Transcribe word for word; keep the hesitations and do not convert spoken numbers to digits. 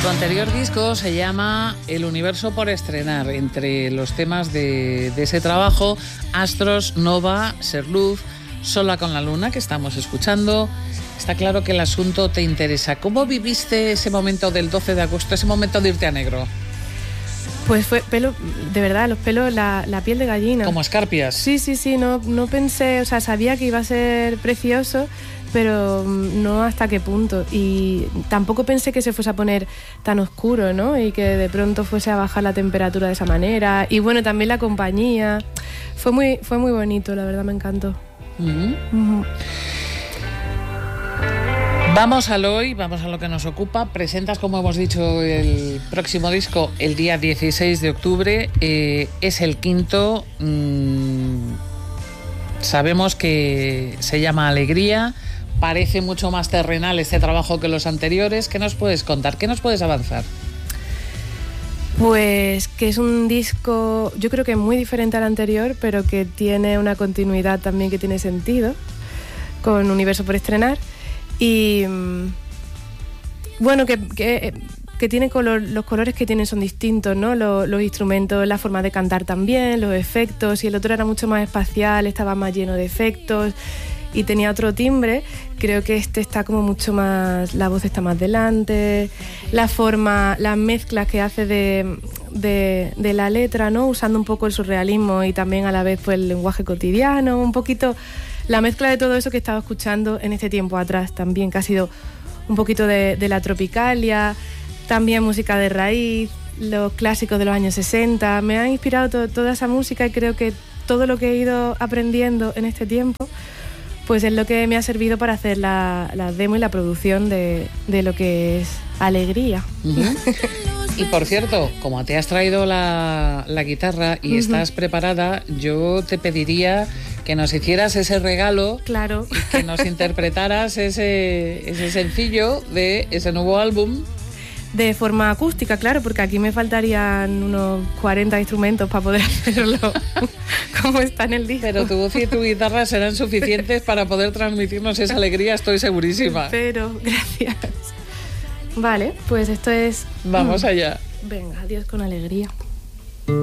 Tu anterior disco se llama El universo por estrenar. Entre los temas de, de ese trabajo, Astros, Nova, Ser Luz, Sola con la Luna, que estamos escuchando. Está claro que el asunto te interesa. ¿Cómo viviste ese momento del doce de agosto, ese momento de irte a negro? Pues fue pelo, de verdad, los pelos, la, la piel de gallina. Como escarpias. Sí, sí, sí, no, no pensé, o sea, sabía que iba a ser precioso, pero no hasta qué punto. Y tampoco pensé que se fuese a poner tan oscuro, ¿no? Y que de pronto fuese a bajar la temperatura de esa manera. Y bueno, también la compañía. Fue muy, fue muy bonito, la verdad, me encantó. Uh-huh. Uh-huh. Vamos al hoy, vamos a lo que nos ocupa. Presentas, como hemos dicho, el próximo disco el día dieciséis de octubre. Eh, es el quinto. Mmm, sabemos que se llama Alegría. Parece mucho más terrenal este trabajo que los anteriores. ¿Qué nos puedes contar? ¿Qué nos puedes avanzar? Pues que es un disco, yo creo que muy diferente al anterior, pero que tiene una continuidad también que tiene sentido, con Universo por estrenar. Y bueno, que, que, que tiene color, los colores que tienen son distintos, ¿no? Los, los instrumentos, la forma de cantar también, los efectos, y el otro era mucho más espacial, estaba más lleno de efectos y tenía otro timbre. Creo que este está como mucho más, la voz está más delante, la forma, las mezclas que hace de, de, de la letra, ¿no? Usando un poco el surrealismo y también a la vez pues el lenguaje cotidiano, un poquito la mezcla de todo eso que estaba escuchando en este tiempo atrás también, que ha sido un poquito de, de la tropicalia, también música de raíz, los clásicos de los años sesenta. Me ha inspirado to, toda esa música, y creo que todo lo que he ido aprendiendo en este tiempo pues es lo que me ha servido para hacer la, la demo y la producción de, de lo que es Alegría. Uh-huh. Y por cierto, como te has traído la, la guitarra y uh-huh. estás preparada, yo te pediría que nos hicieras ese regalo, claro, y que nos interpretaras ese, ese sencillo de ese nuevo álbum. De forma acústica, claro, porque aquí me faltarían unos cuarenta instrumentos para poder hacerlo como está en el disco. Pero tu voz y tu guitarra serán suficientes para poder transmitirnos esa alegría, estoy segurísima. Pero, gracias. Vale, pues esto es... Vamos allá. Venga, adiós con alegría.